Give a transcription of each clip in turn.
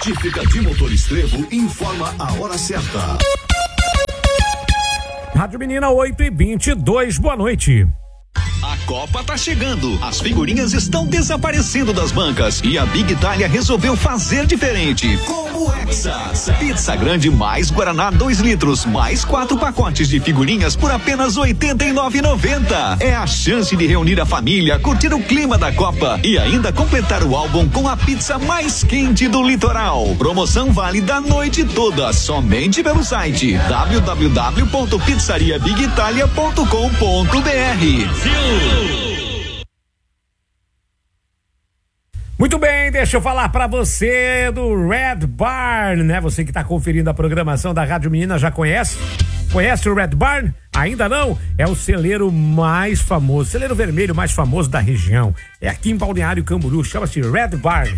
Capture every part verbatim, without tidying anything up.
Retífica de motor Estrevo informa a hora certa. Rádio Menina oito e vinte e dois, boa noite. A Copa tá chegando, as figurinhas estão desaparecendo das bancas e a Big Itália resolveu fazer diferente. Como Hexa, pizza grande mais Guaraná dois litros, mais quatro pacotes de figurinhas por apenas oitenta e nove reais e noventa centavos. É a chance de reunir a família, curtir o clima da Copa e ainda completar o álbum com a pizza mais quente do litoral. Promoção válida a noite toda, somente pelo site w w w ponto pizzaria big italia ponto com ponto b r. Muito bem, deixa eu falar pra você do Red Barn, né? Você que tá conferindo a programação da Rádio Menina já conhece? Conhece o Red Barn? Ainda não? É o celeiro mais famoso, celeiro vermelho mais famoso da região. É aqui em Balneário Camboriú, chama-se Red Barn.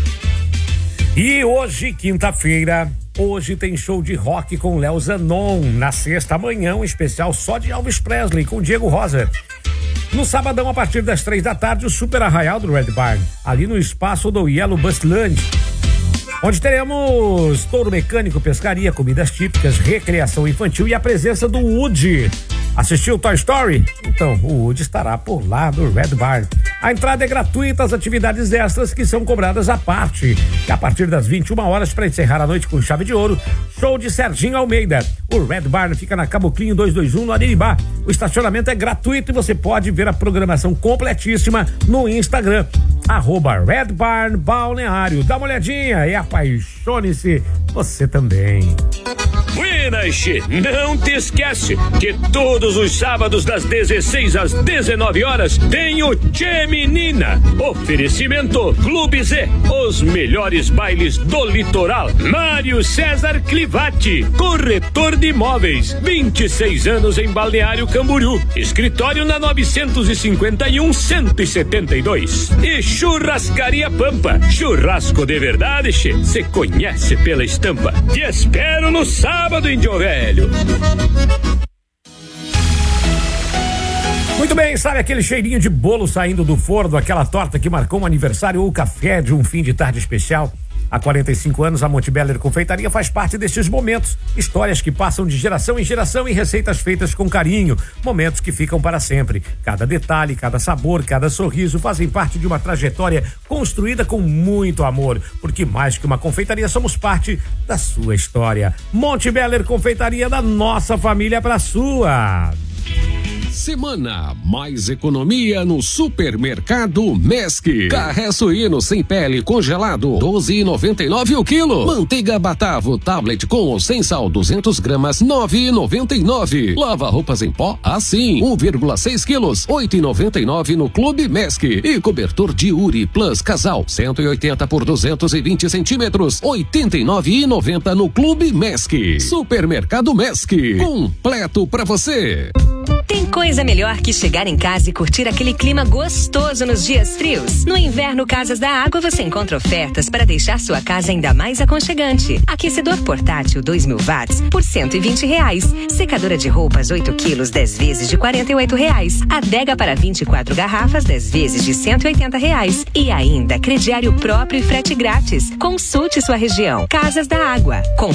E hoje, quinta-feira, hoje tem show de rock com Léo Zanon. Na sexta manhã, um especial só de Elvis Presley com Diego Rosa. No sabadão, a partir das três da tarde, o Super Arraial do Red Barn, ali no espaço do Yellow Bus Land, onde teremos touro mecânico, pescaria, comidas típicas, recreação infantil e a presença do Woody. Assistiu Toy Story? Então, o Woody estará por lá no Red Barn. A entrada é gratuita, as atividades extras que são cobradas à parte. E a partir das vinte e uma horas, para encerrar a noite com chave de ouro, show de Serginho Almeida. O Red Barn fica na Caboclinho duzentos e vinte e um, no Ariribá. O estacionamento é gratuito e você pode ver a programação completíssima no Instagram. Arroba Red Barn Balneário. Dá uma olhadinha e apaixone-se você também. Buenas, che. Não te esquece que todos os sábados das dezesseis às dezenove horas tem o Tchê Menina. Oferecimento Clube Z, os melhores bailes do litoral. Mário César Clivati, corretor de imóveis, vinte e seis anos em Balneário Camboriú. Escritório na novecentos e cinquenta e um, cento e setenta e dois. E Churrascaria Pampa, churrasco de verdade, che. Cê conhece pela estampa. Te espero no sábado, Índio Velho. Muito bem, sabe aquele cheirinho de bolo saindo do forno, aquela torta que marcou um aniversário ou o café de um fim de tarde especial? Há quarenta e cinco anos, a Montebeller Confeitaria faz parte desses momentos. Histórias que passam de geração em geração e receitas feitas com carinho. Momentos que ficam para sempre. Cada detalhe, cada sabor, cada sorriso fazem parte de uma trajetória construída com muito amor. Porque mais que uma confeitaria, somos parte da sua história. Montebeller Confeitaria, da nossa família pra sua. Semana mais economia no Supermercado Mesc. Carré suíno sem pele congelado, doze reais e noventa e nove centavos o quilo. Manteiga Batavo tablet com ou sem sal, duzentas gramas, nove reais e noventa e nove centavos. Lava roupas em pó, assim, um vírgula seis quilos, oito reais e noventa e nove centavos no Clube Mesc. E cobertor Diuri Plus Casal, cento e oitenta por duzentos e vinte centímetros, oitenta e nove reais e noventa centavos no Clube Mesc. Supermercado Mesc, completo pra você. Tem coisa melhor que chegar em casa e curtir aquele clima gostoso nos dias frios? No inverno Casas da Água você encontra ofertas para deixar sua casa ainda mais aconchegante. Aquecedor portátil dois mil watts por cento e vinte reais. Secadora de roupas oito quilos, dez vezes de quarenta e oito reais. Adega para vinte e quatro garrafas, dez vezes de cento e oitenta reais. E ainda crediário próprio e frete grátis. Consulte sua região. Casas da Água. Com